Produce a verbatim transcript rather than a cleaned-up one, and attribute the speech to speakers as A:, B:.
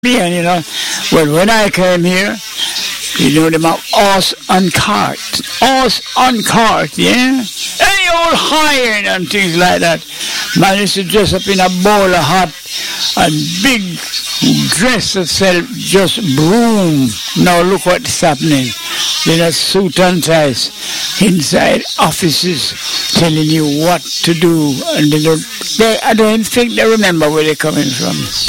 A: And you know, well, when I came here, you know, them have horse and cart. Horse and cart, yeah? Any old hiring and things like that. Man used to dress up in a bowler hat and big dress itself, just broom. Now look what's happening. They're not suit and ties inside offices telling you what to do. And they don't, they, I don't think they remember where they're coming from.